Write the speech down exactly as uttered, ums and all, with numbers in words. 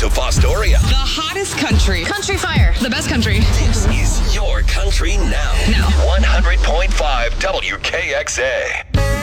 to Fostoria. The hottest country. Country Fire. The best country. This is your country now. Now. one hundred point five W K X A.